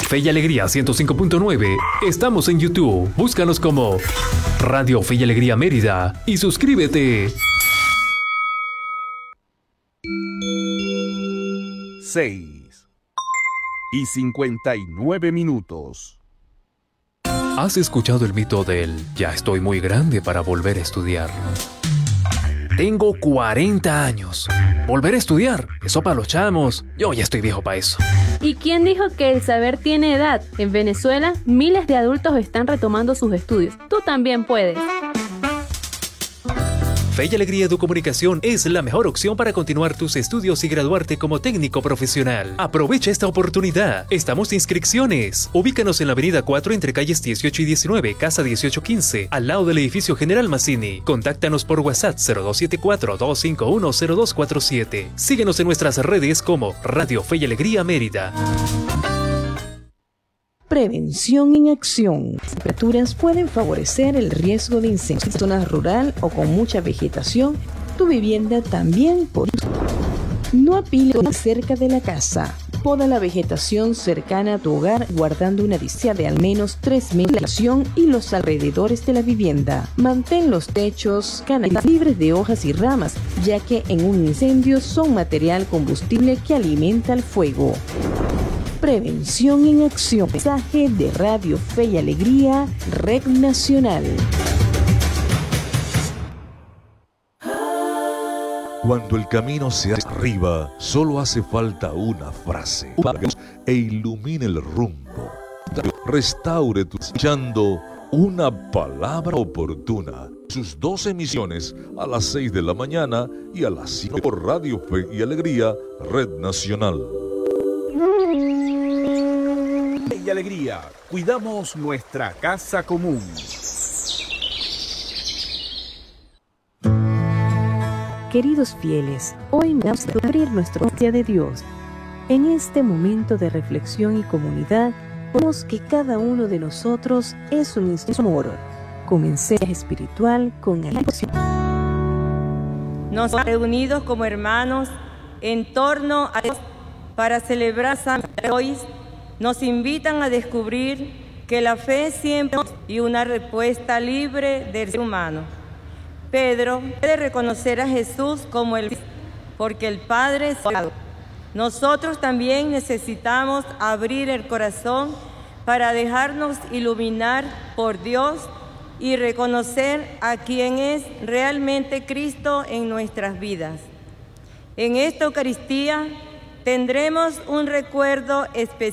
Fe y Alegría 105.9. Estamos en YouTube. Búscanos como Radio Fe y Alegría Mérida y suscríbete. 6:59. ¿Has escuchado el mito del ya estoy muy grande para volver a estudiar? Tengo 40 años. ¿Volver a estudiar? Eso para los chamos. Yo ya estoy viejo para eso. ¿Y quién dijo que el saber tiene edad? En Venezuela, miles de adultos están retomando sus estudios. Tú también puedes. Fe y Alegría Educomunicación es la mejor opción para continuar tus estudios y graduarte como técnico profesional. Aprovecha esta oportunidad. Estamos de inscripciones. Ubícanos en la avenida 4 entre calles 18 y 19, casa 1815, al lado del edificio General Mazzini. Contáctanos por WhatsApp 0274-251-0247. Síguenos en nuestras redes como Radio Fe y Alegría Mérida. Prevención en acción. Las temperaturas pueden favorecer el riesgo de incendios. En zonas rural o con mucha vegetación, tu vivienda también podría. No apiles cerca de la casa. Poda la vegetación cercana a tu hogar, guardando una distancia de al menos 3 metros y los alrededores de la vivienda. Mantén los techos, canales libres de hojas y ramas, ya que en un incendio son material combustible que alimenta el fuego. Prevención en acción. Mensaje de Radio Fe y Alegría, Red Nacional. Cuando el camino se hace arriba, solo hace falta una frase e ilumine el rumbo. Restaure tu escuchando una palabra oportuna. Sus 2 emisiones a las 6 de la mañana y a las 5 por Radio Fe y Alegría, Red Nacional. Y Alegría, cuidamos nuestra casa común. Queridos fieles, hoy vamos a abrir nuestro día de Dios. En este momento de reflexión y comunidad, vemos que cada uno de nosotros es un amor, con mensaje espiritual, con alegría. Nos hemos reunido como hermanos en torno a Dios para celebrar San Hoy. Nos invitan a descubrir que la fe siempre es una respuesta libre del ser humano. Pedro puede reconocer a Jesús como el porque el Padre es amado. Nosotros también necesitamos abrir el corazón para dejarnos iluminar por Dios y reconocer a quien es realmente Cristo en nuestras vidas. En esta Eucaristía tendremos un recuerdo especial